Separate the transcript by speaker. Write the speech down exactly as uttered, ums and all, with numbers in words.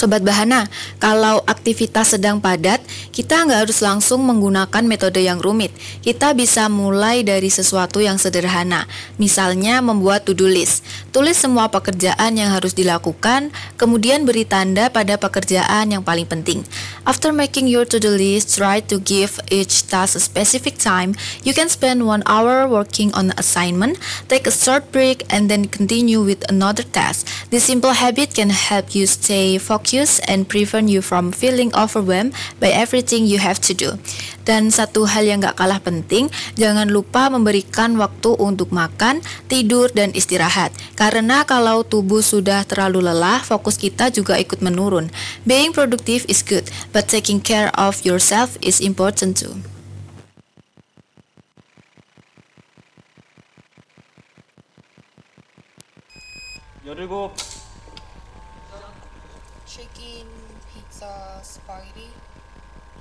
Speaker 1: Sobat Bahana, kalau aktivitas sedang padat, kita nggak harus langsung menggunakan metode yang rumit. Kita bisa mulai dari sesuatu yang sederhana, misalnya membuat to-do list. Tulis semua pekerjaan yang harus dilakukan, kemudian beri tanda pada pekerjaan yang paling penting. After making your to-do list, try to give each task a specific time. You can spend one hour working on an assignment, take a short break, and then continue with another task. This simple habit can help you stay focused and prevent you from feeling overwhelmed by everything you have to do. Dan satu hal yang gak kalah penting, jangan lupa memberikan waktu untuk makan, tidur, dan istirahat. Karena kalau tubuh sudah terlalu lelah, fokus kita juga ikut menurun. Being productive is good, but taking care of yourself is important too.
Speaker 2: 열일곱.
Speaker 3: chicken, pizza, spaghetti.